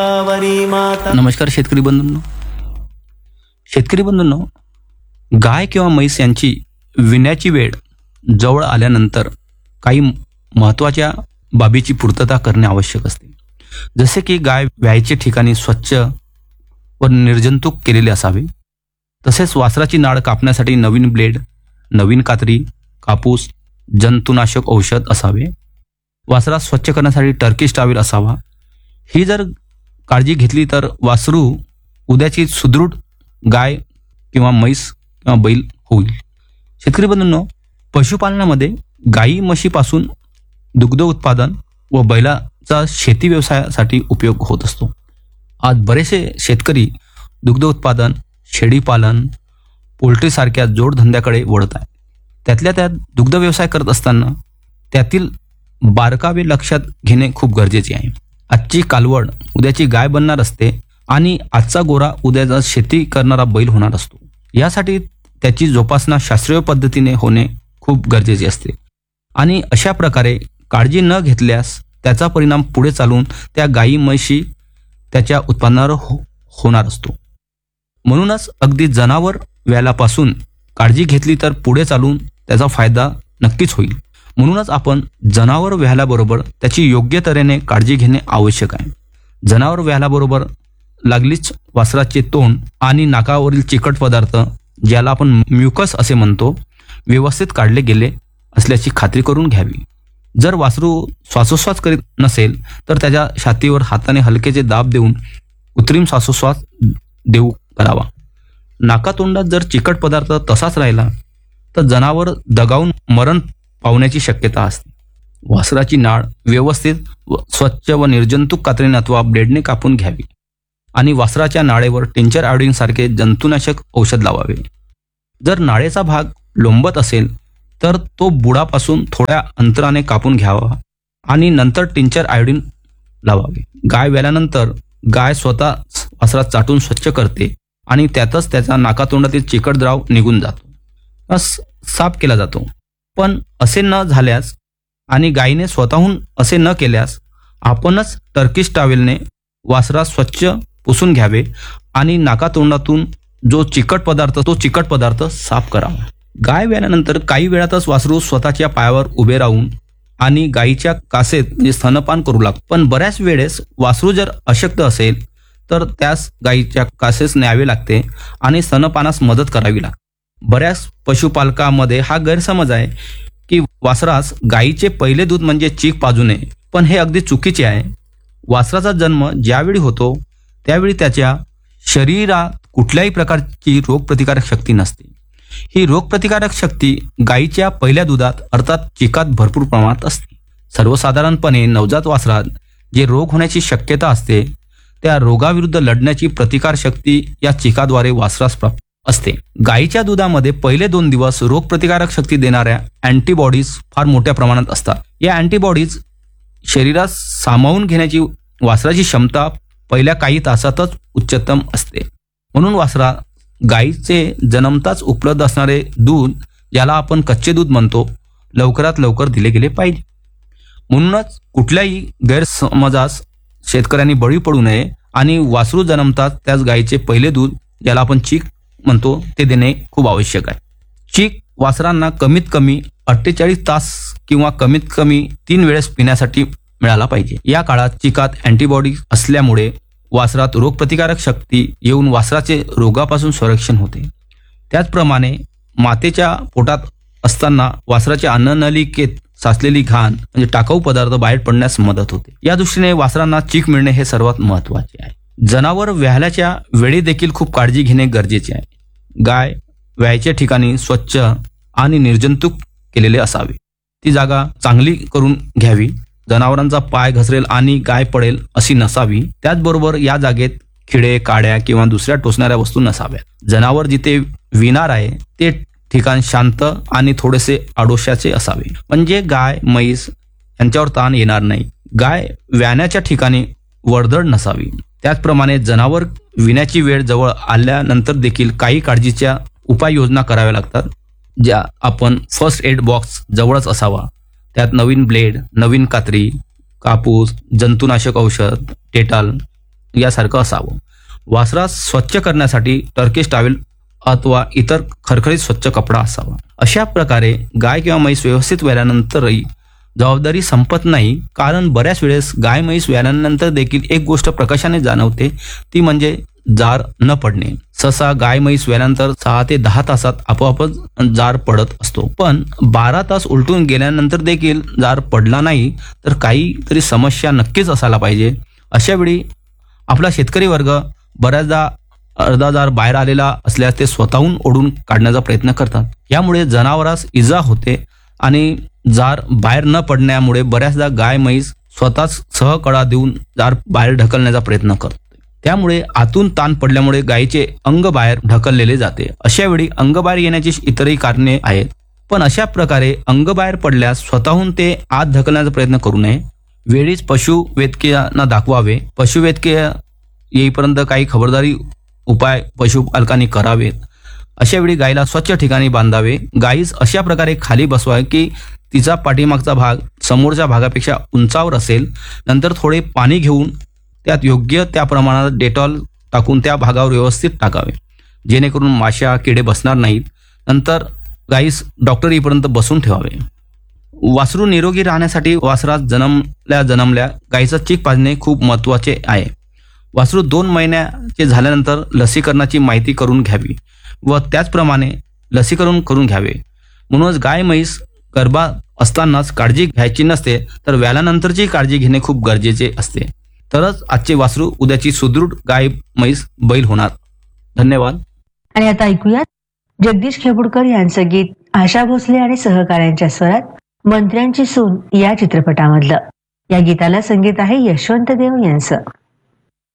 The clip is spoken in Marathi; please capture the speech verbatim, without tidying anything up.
नमस्कार शेतकरी बंधूंनो. शेतकरी बंधूंनो, गाय किंवा म्हैस यांची विण्याची वेळ जवळ आल्यानंतर काही महत्त्वाच्या बाबीची पूर्तता करणे आवश्यक असते. जसे की गाय व्यायचे ठिकाणी स्वच्छ व निर्जंतुक केलेले असावे. तसेच वासराची नाळ कापण्यासाठी नवीन ब्लेड, नवीन कात्री, कापूस, जंतुनाशक औषध असावे. वासरास स्वच्छ करण्यासाठी टर्किश टॉवेल असावा. ही जर काळजी घेतली तर वासरू उद्याची सुदृढ गाय किंवा म्हैस किंवा बैल होईल. शेतकरी बंधूंनो, पशुपालनामध्ये गायी म्हशीपासून दुग्ध उत्पादन व बैलाचा शेती व्यवसायासाठी उपयोग होत असतो. आज बरेचसे शेतकरी दुग्ध उत्पादन, शेळीपालन, पोल्ट्रीसारख्या जोडधंद्याकडे वळत आहेत. त्यातल्या त्यात दुग्ध व्यवसाय करत असताना त्यातील बारकावे लक्षात घेणे खूप गरजेचे आहे. आजची कालवड उद्याची गाय बनणार असते आणि आजचा गोरा उद्याचा शेती करणारा बैल होणार असतो. यासाठी त्याची जोपासना शास्त्रीय पद्धतीने होणे खूप गरजेचे असते आणि अशा प्रकारे काळजी न घेतल्यास त्याचा परिणाम पुढे चालून त्या गायी म्हशी त्याच्या उत्पन्नावर हो होणार असतो. म्हणूनच अगदी जनावर व्यालापासून काळजी घेतली तर पुढे चालून त्याचा फायदा नक्कीच होईल. म्हणूनच आपण जनावर व्यालाबरोबर त्याची योग्य तऱ्हेने काळजी घेणे आवश्यक आहे. जनावर व्यालाबरोबर लागलीच वासराचे तोंड आणि नाकावरील चिकट पदार्थ, ज्याला आपण म्युकस असे म्हणतो, व्यवस्थित काढले गेले असल्याची खात्री करून घ्यावी. जर वासरू श्वासोच्छ्वास करीत नसेल तर त्याच्या छातीवर हाताने हलकेचे दाब देऊन कृत्रिम श्वासोच्छ्वास देऊ करावा. नाकातोंडात जर चिकट पदार्थ तसाच राहिला तर जनावर दगावून मरण पावण्याची शक्यता असते. वासराची नाळ व्यवस्थित व स्वच्छ व निर्जंतुक कात्रीने अथवा ब्लेडने कापून घ्यावी आणि वासराच्या नाळेवर टिंचर आयोडीन सारखे जंतुनाशक औषध लावावे. जर नाळेचा भाग लोंबत असेल तर तो बुडापासून थोड्या अंतराने कापून घ्यावा आणि नंतर टिंचर आयोडीन लावावे. गाय व्याल्यानंतर गाय स्वतः वासरात चाटून स्वच्छ करते आणि त्यातच त्याचा नाकातोंडातील चिकट द्राव निघून जातो, साफ केला जातो. पण असे न झाल्यास आणि गायीने स्वतःहून असे न केल्यास आपणच टर्किश टॉवेलने वासरास स्वच्छ पुसून घ्यावे आणि नाकातोंडातून जो चिकट पदार्थ तो चिकट पदार्थ साफ करावा. गाय व्याल्यानंतर काही वेळातच वासरू स्वतःच्या पायावर उभे राहून आणि गायीच्या कासेत म्हणजे स्तनपान करू लागतो. पण बऱ्याच वेळेस वासरू जर अशक्त असेल तर त्यास गायीच्या कासेस न्यावे लागते आणि स्तनपानास मदत करावी लागते. बऱ्याच पशुपालकामध्ये हा गैरसमज आहे की वासरास गायीचे पहिले दूध म्हणजे चीक पाजू नये, पण हे अगदी चुकीचे आहे. वासराचा जन्म ज्यावेळी होतो त्यावेळी त्याच्या शरीरात कुठल्याही प्रकारची रोगप्रतिकारक शक्ती नसते. ही रोगप्रतिकारक शक्ती गायीच्या पहिल्या दुधात अर्थात चिकात भरपूर प्रमाणात असते. सर्वसाधारणपणे नवजात वासरात जे रोग होण्याची शक्यता असते त्या रोगाविरुद्ध लढण्याची प्रतिकार शक्ती या चिकाद्वारे वासरास प्राप्त असते. गायीच्या दुधामध्ये पहिले दोन दिवस रोगप्रतिकारक शक्ती देणाऱ्या अँटीबॉडीज फार मोठ्या प्रमाणात असतात. या अँटीबॉडीज शरीरात सामावून घेण्याची वासराची क्षमता पहिल्या काही तासातच उच्चतम असते. म्हणून वासरा गायीचे जन्मताच उपलब्ध असणारे दूध, ज्याला आपण कच्चे दूध म्हणतो, लवकरात लवकर दिले गेले पाहिजे. म्हणूनच कुठल्याही गैरसमजास शेतकऱ्यांनी बळी पडू नये आणि वासरू जन्मतात त्याच गायीचे पहिले दूध, ज्याला आपण चीक म्हणतो, ते देणे खूप आवश्यक आहे. चीक वासरांना कमीत कमी अठ्ठेचाळीस तास किंवा कमीत कमी तीन वेळेस पिण्यासाठी मिळाला पाहिजे. या काळात चिकात अँटीबॉडी असल्यामुळे वासरात रोगप्रतिकारक शक्ती येऊन वासराचे रोगापासून संरक्षण होते. त्याचप्रमाणे मातेच्या पोटात असताना वासराच्या अन्ननलिकेत साचलेली घाण म्हणजे टाकाऊ पदार्थ बाहेर पडण्यास मदत होते. या दृष्टीने वासरांना चीक मिळणे हे सर्वात महत्त्वाचे आहे. जनावर व्याल्याच्या वेळी देखील खूप काळजी घेणे गरजेचे आहे. गाय व्यायच्या ठिकाणी स्वच्छ आणि निर्जंतुक केलेले असावे. ती जागा चांगली करून घ्यावी. जनावरांचा पाय घसरेल आणि गाय पडेल अशी नसावी. त्याचबरोबर या जागेत खिडे, काड्या किंवा दुसऱ्या टोचणाऱ्या वस्तू नसाव्यात. जनावर जिथे विणार आहे ते ठिकाण शांत आणि थोडेसे आडोशाचे असावे, म्हणजे गाय म्हैस यांच्यावर ताण येणार नाही. गाय व्याण्याच्या ठिकाणी वर्दळ नसावी. त्याचप्रमाणे जनावर विण्याची वेळ जवळ आल्यानंतर देखील काही काळजीच्या उपाययोजना कराव्या लागतात, ज्या आपण फर्स्ट एड बॉक्स जवळच असावा. त्यात नवीन ब्लेड, नवीन कात्री, कापूस, जंतुनाशक औषध, डेटॉल, यासारखं असावं. वासरास स्वच्छ करण्यासाठी टर्किश टॉवेल अथवा इतर खरखरीत स्वच्छ कपडा असावा. अशा प्रकारे गाय किंवा म्हैस व्यवस्थित व्याल्यानंतरही जबाबदारी संपत नाही, कारण बऱ्याच वेळेस गाय म्हैस व्याल्यानंतर देखील एक गोष्ट प्रकाशाने जाणवते, ती म्हणजे जार न पडणे. सहसा गाय म्हैस व्याल्यानंतर सहा ते दहा तासात आपोआपच जार पडत असतो, पण बारा तास उलटून गेल्यानंतर देखील जार पडला नाही तर काहीतरी समस्या नक्कीच असायला पाहिजे. अशा वेळी आपला शेतकरी वर्ग बऱ्याचदा अर्धा जार बाहेर आलेला असल्यास ते स्वतःहून ओढून काढण्याचा प्रयत्न करतात. यामुळे जनावरास इजा होते आणि जार बाहेर न पडण्यामुळे बऱ्याचदा गाय म्हैस स्वतःच सहकळा देऊन जार बाहेर ढकलण्याचा प्रयत्न करते. त्यामुळे आतून ताण पडल्यामुळे गायीचे अंग बाहेर ढकललेले जाते. अशा वेळी अंग बाहेर येण्याची इतरही कारणे आहेत, पण अशा प्रकारे अंग बाहेर पडल्यास स्वतःहून ते आत ढकलण्याचा प्रयत्न करू नये. वेळीच पशुवैद्यकीयांना दाखवावे. पशुवैद्यकीय येईपर्यंत काही खबरदारी उपाय पशुपालकांनी करावेत. अशा वेळी गायीला स्वच्छ ठिकाणी बांधावे. गायीस अशा प्रकारे खाली बसवावे की तिचा पाठीमागचा भाग समोरच्या भागापेक्षा उंचावर असेल. नंतर थोडे पाणी घेऊन त्यात योग्य त्या प्रमाणात डेटॉल टाकून त्या भागावर व्यवस्थित टाकावे, जेणेकरून माशा किडे बसणार नाहीत. नंतर गायीस डॉक्टर येईपर्यंत बसून ठेवावे. वासरू निरोगी राहण्यासाठी वासरास जन्मल्या जन्मल्या गायीचं चीक पाजणे खूप महत्त्वाचे आहे. वासरू दोन महिन्याचे झाल्यानंतर लसीकरणाची माहिती करून घ्यावी व त्याचप्रमाणे लसीकरण करून घ्यावे. म्हणूनच गाय म्हैस गर्भात असतानाच काळजी घ्यायची नसते, तर व्याल्यानंतरची काळजी घेणे खूप गरजेचे असते. तरच आजचे वासरू उद्याची सुदृढ गाय म्हैस बैल होणार. धन्यवाद. आणि आता ऐकूयात जगदीश खेपुडकर यांचं गीत आशा भोसले आणि सहकाऱ्यांच्या स्वरात मंत्र्यांची सून या चित्रपटामधलं. या गीताला संगीत आहे यशवंत देव यांचं.